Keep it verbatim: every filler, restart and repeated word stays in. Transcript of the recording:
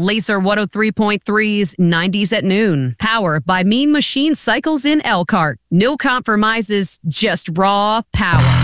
Laser one oh three point three's nineties at Noon. Powered by Mean Machine Cycles in Elkhart. No compromises, just raw power.